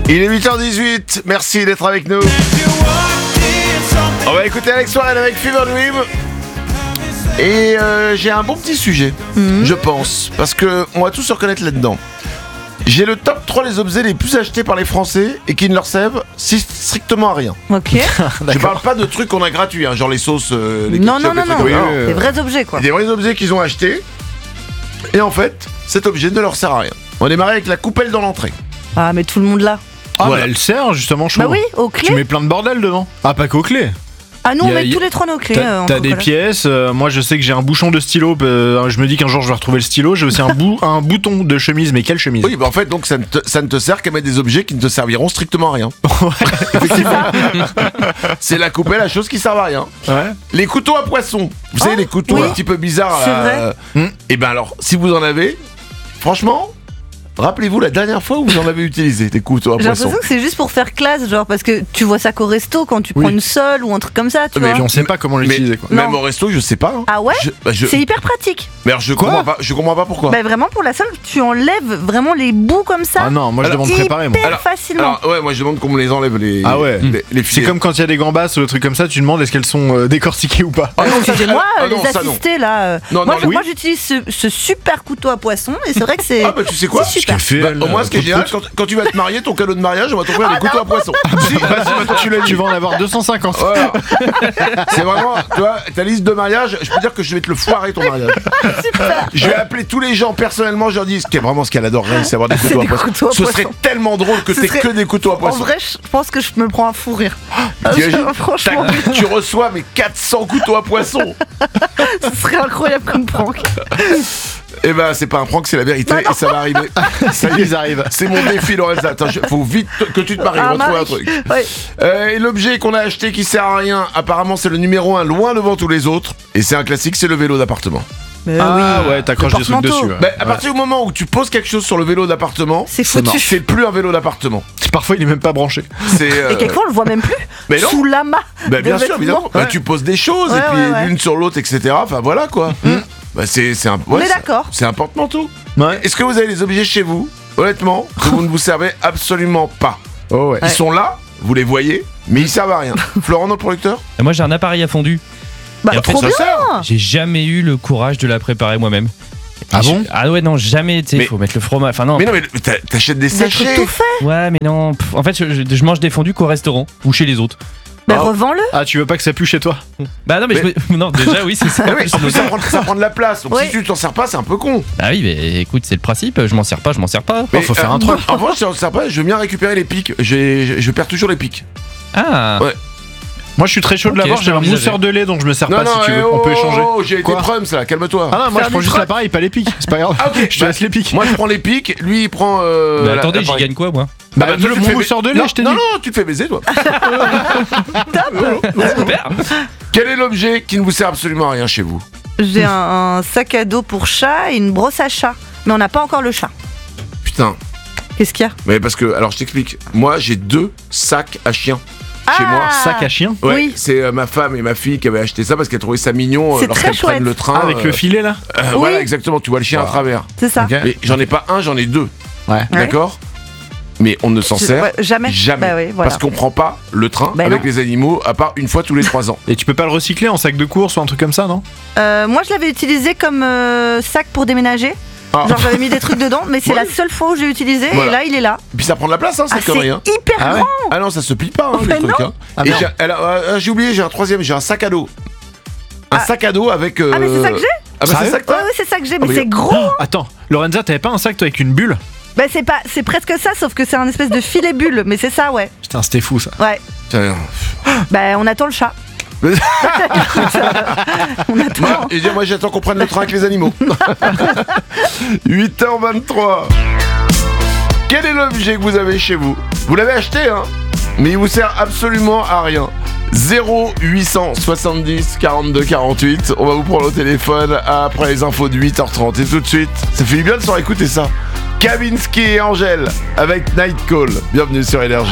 Il est 8h18, merci d'être avec nous. On va écouter Alex Warren avec Fever Dream. Et j'ai un bon petit sujet, je pense, parce qu'on va tous se reconnaître là-dedans. J'ai le top 3 des objets les plus achetés par les Français et qui ne leur servent strictement à rien. Ok. Je parle pas de trucs qu'on a gratuits, hein, genre les sauces, les Non, ketchup, non, les non, trucs non. comme ça. Des vrais objets, quoi. Des vrais objets qu'ils ont achetés. Et en fait, cet objet ne leur sert à rien. On est démarré avec la coupelle dans l'entrée. Ah, mais tout le monde là. Ah, Voilà. mais elle sert justement, je Bah trouve. oui, aux Tu clés. mets plein de bordel devant. Ah, pas qu'aux clés. Ah, nous, on Y a- met y a- tous les trois nos clés. T'as des pièces. Moi, je sais que j'ai un bouchon de stylo. Je me dis qu'un jour, je vais retrouver le stylo. J'ai aussi un bouton de chemise. Mais quelle chemise? Oui, bah en fait, donc ça ne te sert qu'à mettre des objets qui ne te serviront strictement à rien. Effectivement. C'est la coupelle, la chose qui sert à rien. Ouais. Les couteaux à poisson. Vous savez, les couteaux oui. un petit peu bizarres. C'est là, vrai. Et ben alors, si vous en avez, franchement, rappelez-vous la dernière fois où vous en avez utilisé des couteaux à J'ai poisson. l'impression que c'est juste pour faire classe, genre, parce que tu vois ça qu'au resto quand tu Oui. prends une sole ou un truc comme ça, tu Mais vois. On sait pas comment l'utiliser, quoi. Même Non. au resto, je sais pas. Hein. Ah ouais Je- C'est hyper pratique. Mais alors, je comprends pas pourquoi. Bah vraiment, pour la sole, tu enlèves vraiment les bouts comme ça. Ah non, moi, je Alors, demande préparer, moi. hyper facilement. Alors, ouais, moi je demande qu'on me les enlève les. Ah ouais. Les C'est filets. comme quand il y a des gambas ou des trucs comme ça, tu demandes est-ce qu'elles sont décortiquées ou pas. Ah non, ça, Excusez-moi, ah non, les ça, non. assistés là. Non, moi, non, oui. moi, j'utilise ce super couteau à poisson et c'est vrai que c'est. Ah bah tu sais quoi? C'est super. Au moins, ce qui est génial, quand tu vas te marier, ton cadeau de mariage, on va t'offrir des couteaux à poisson. Si, vas-y, maintenant tu l'as Tu dit. vas en avoir 250. Voilà. C'est vraiment, tu vois, ta liste de mariage, je peux dire que je vais te le foirer ton mariage. Je vais appeler tous les gens personnellement, je leur dis, ce qu'elle adorerait, c'est avoir des couteaux à des poisson. couteaux à Ce poisson. serait tellement drôle que Ce t'aies serait- que des couteaux à En poisson. vrai, je pense que je me prends un fou rire. T'imagines, Franchement, tu reçois mais 400 couteaux à poisson. ce serait incroyable comme prank. Eh ben, c'est pas un prank, c'est la vérité et ça va arriver. Ça y est, ils arrivent. C'est mon défi, Lorenza. Attends, faut vite que tu te maries, on va trouver un truc. Ouais. Et l'objet qu'on a acheté qui sert à rien, apparemment c'est le numéro 1, loin devant tous les autres. Et c'est un classique, c'est le vélo d'appartement. Ah ouais, t'accroches des trucs porte-manteau. dessus. Ouais. Bah, à partir du moment où tu poses quelque chose sur le vélo d'appartement, C'est c'est foutu. c'est plus un vélo d'appartement. Parfois, il est même pas branché. C'est. Et quelquefois, on le voit même plus. Mais non. Sous l'amas. Bah, bien de sûr, vêtements. évidemment. Bah, tu poses des choses Ouais, et puis ouais. l'une sur l'autre, etc. Enfin voilà quoi. Bah, c'est un. On ouais, est c'est- d'accord. C'est un porte-manteau. Ouais. Est-ce que vous avez des objets chez vous, honnêtement, que vous ne vous servez absolument pas? Oh ouais. Ils sont là, vous les voyez, mais ils servent à rien. Florent, notre producteur? Et moi j'ai un appareil à fondu. Bah, Et en fait, trop ça bien. sert. J'ai jamais eu le courage de la préparer moi-même. Ah bon? Ah ouais, non, jamais. Tu sais, Mais- faut mettre le fromage. Enfin, non. Mais non, mais t'achètes des Des trucs sachets. tout faits. Ouais, mais non. En fait, je mange des fondus qu'au restaurant ou chez les autres. Bah, Ah. revends-le. Ah, tu veux pas que ça pue chez toi? Bah non, mais, non, déjà, oui, c'est ça. Ah oui, en plus, ça prend de la place. Donc Oui. si tu t'en sers pas, c'est un peu con. Bah oui, mais écoute, c'est le principe. Je m'en sers pas, je m'en sers pas. Mais, faut faire un truc. En revanche, si on ne sert pas, je veux bien récupérer les pics. Je perds toujours les pics. Ah. Ouais. Moi, je suis très chaud de Ok, l'avoir. je J'ai peux un envisager. mousseur de lait, donc je me sers pas si tu veux. On peut échanger. J'ai été Quoi Prums là, calme-toi. Ah non, moi Faire je prends du juste troc. l'appareil, pas les pics. C'est pas grave. Ah, ok. Je te laisse les pics. Moi je prends les pics, lui il prend. Bah, attendez, j'y l'appareil. gagne quoi, moi? Bah, toi, tu te mon fais mousseur de non, lait, je t'ai non, dit. non, tu te fais baiser toi. Super. Quel est l'objet qui ne vous sert absolument à rien chez vous? J'ai un sac à dos pour chat et une brosse à chat. Mais on n'a pas encore le chat. Putain. Qu'est-ce qu'il y a? Mais parce que, alors je t'explique. Moi j'ai 2 sacs à chien chez moi. Sac à chien. Ouais, Oui. c'est ma femme et ma fille qui avaient acheté ça parce qu'elles trouvaient ça mignon C'est lorsqu'elles très prennent chouette. le train. Ah, avec le filet là. Voilà, Oui. exactement. Tu vois le chien à travers. C'est ça. Ok. Mais j'en ai pas un, j'en ai 2. Ouais. Ouais. D'accord? Mais on ne s'en sert Ouais, jamais. jamais. Bah oui, voilà. Parce qu'on prend pas le train Bah avec non. les animaux à part une fois tous les 3 ans. Et tu peux pas le recycler en sac de course ou un truc comme ça, non? Moi, je l'avais utilisé comme sac pour déménager. Ah. Genre, j'avais mis des trucs dedans, mais c'est Ouais. la seule fois où j'ai utilisé. Voilà. Et là, il est là. Puis ça prend de la place, hein, Ah, cette c'est connerie. Hein. hyper Ah ouais. grand. Ah non, ça se plie pas, hein, les Mais trucs. non. Hein. Ah, Et merde. j'ai oublié, j'ai un troisième, j'ai un sac à dos. Un sac à dos avec. Ah, mais c'est ça que j'ai. Ah bah c'est Sérieux ça que Ouais, t'as. ouais, c'est ça que j'ai. Ah, Mais mais- c'est gros. Attends, Lorenza, t'avais pas un sac toi avec une bulle? Bah, c'est presque ça, sauf que c'est un espèce de filet bulle. Mais c'est ça, ouais. Putain, c'était fou ça. Ouais. Tiens, Bah, on attend le chat. On attend. moi j'attends qu'on prenne le train avec les animaux. 8h23. Quel est l'objet que vous avez chez vous? Vous l'avez acheté, hein? Mais il vous sert absolument à rien. 0870 42 48. On va vous prendre au téléphone après les infos de 8h30. Et tout de suite, ça fait du bien de se écouter ça. Kavinsky et Angèle avec Night Call. Bienvenue sur Énergie.